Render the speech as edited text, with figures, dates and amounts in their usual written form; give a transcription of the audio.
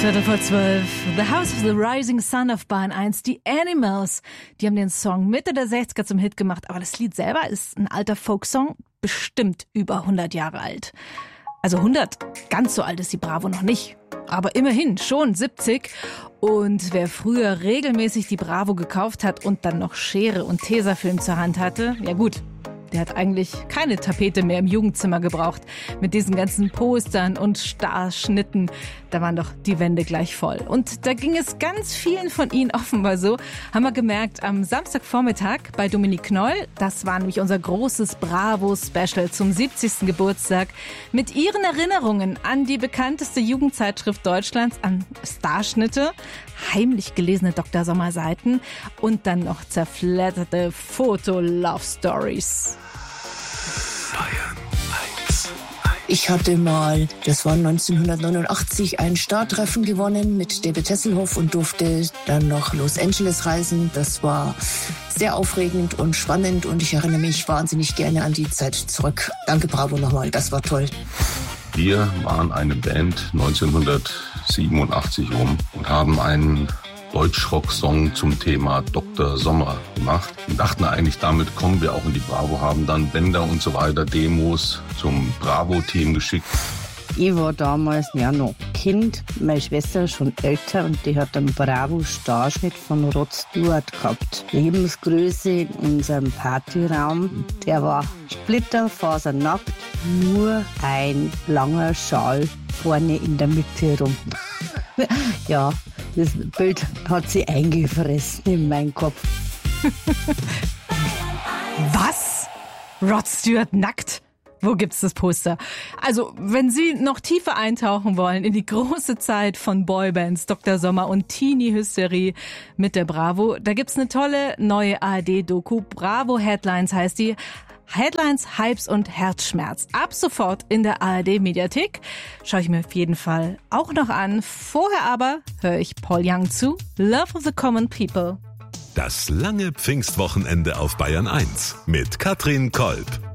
12:15. The House of the Rising Sun auf Bahn 1. Die Animals, die haben den Song Mitte der 60er zum Hit gemacht. Aber das Lied selber ist ein alter Folksong, bestimmt über 100 Jahre alt. Also 100, ganz so alt ist die Bravo noch nicht. Aber immerhin schon 70. Und wer früher regelmäßig die Bravo gekauft hat und dann noch Schere und Tesafilm zur Hand hatte, ja gut, der hat eigentlich keine Tapete mehr im Jugendzimmer gebraucht. Mit diesen ganzen Postern und Starschnitten, da waren doch die Wände gleich voll. Und da ging es ganz vielen von Ihnen offenbar so, haben wir gemerkt, am Samstagvormittag bei Dominique Knoll. Das war nämlich unser großes Bravo-Special zum 70. Geburtstag. Mit ihren Erinnerungen an die bekannteste Jugendzeitschrift Deutschlands, an Starschnitte, heimlich gelesene Dr. Sommer-Seiten und dann noch zerfledderte Foto-Love-Stories. Bayern 1. Ich hatte mal, das war 1989, ein Startreffen gewonnen mit David Hasselhoff und durfte dann nach Los Angeles reisen. Das war sehr aufregend und spannend und ich erinnere mich wahnsinnig gerne an die Zeit zurück. Danke Bravo nochmal, das war toll. Wir waren eine Band 1987 rum und haben einen Deutschrock-Song zum Thema Dr. Sommer gemacht und dachten eigentlich, damit kommen wir auch in die Bravo, haben dann Bänder und so weiter, Demos zum Bravo-Team geschickt. Ich war damals ja noch Kind, meine Schwester schon älter und die hat einen Bravo-Starschnitt von Rod Stewart gehabt. Lebensgröße in unserem Partyraum, der war splitterfasernackt, nur ein langer Schal vorne in der Mitte rum. Ja, das Bild hat sie eingefressen in meinen Kopf. Was? Rod Stewart nackt? Wo gibt's das Poster? Also, wenn Sie noch tiefer eintauchen wollen in die große Zeit von Boybands, Dr. Sommer und Teenie-Hysterie mit der Bravo, da gibt's eine tolle neue ARD-Doku. Bravo Headlines heißt die. Headlines, Hypes und Herzschmerz. Ab sofort in der ARD-Mediathek. Schaue ich mir auf jeden Fall auch noch an. Vorher aber höre ich Paul Young zu Love of the Common People. Das lange Pfingstwochenende auf Bayern 1 mit Katrin Kolb.